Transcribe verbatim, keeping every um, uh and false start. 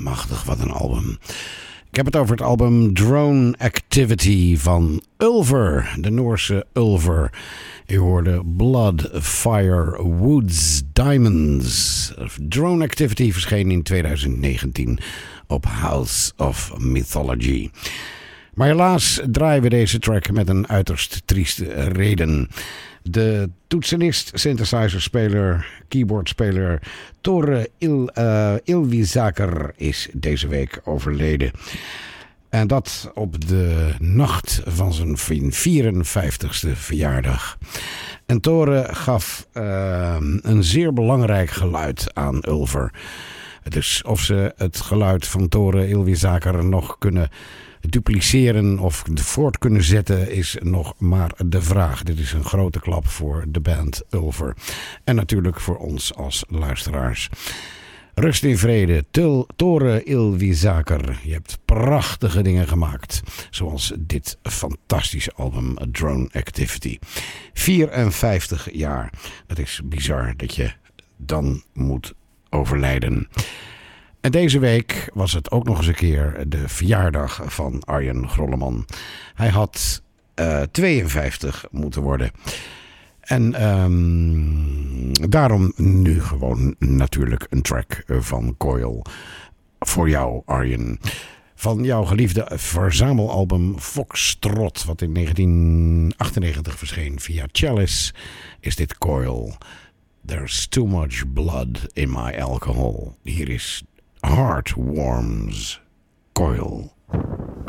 Machtig, wat een album. Ik heb het over het album Drone Activity van Ulver, de Noorse Ulver. U hoorde Blood, Fire, Woods, Diamonds. Drone Activity verscheen in twintig negentien op House of Mythology. Maar helaas draaien we deze track met een uiterst trieste reden. De toetsenist, synthesizer-speler, keyboardspeler Tore Il, uh, Ilvisaker is deze week overleden. En dat op de nacht van zijn vierenvijftigste verjaardag. En Tore gaf uh, een zeer belangrijk geluid aan Ulver. Dus of ze het geluid van Tore Ilvisaker nog kunnen dupliceren of voort kunnen zetten is nog maar de vraag. Dit is een grote klap voor de band Ulver. En natuurlijk voor ons als luisteraars. Rust in vrede, Til, Tore Ilvisaker. Je hebt prachtige dingen gemaakt. Zoals dit fantastische album Drone Activity. vierenvijftig jaar. Het is bizar dat je dan moet overlijden. En deze week was het ook nog eens een keer de verjaardag van Arjen Grolleman. Hij had uh, tweeënvijftig moeten worden. En um, daarom nu gewoon natuurlijk een track van Coil voor jou, Arjen. Van jouw geliefde verzamelalbum Foxtrot, wat in negentien achtennegentig verscheen via Chalice, is dit Coil. There's too much blood in my alcohol. Hier is Heart Warms, Coil.